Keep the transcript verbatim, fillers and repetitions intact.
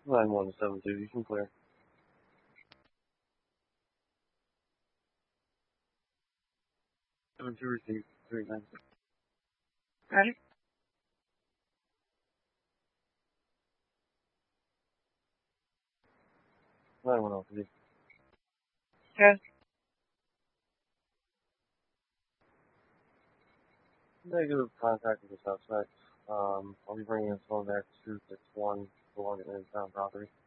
nine one seven two, you can clear. seven two received, three nine six. Ready? nine one oh three. Good. Negative contact with the suspect. Um, I'll be bringing his phone back two six one, belonging to his town property.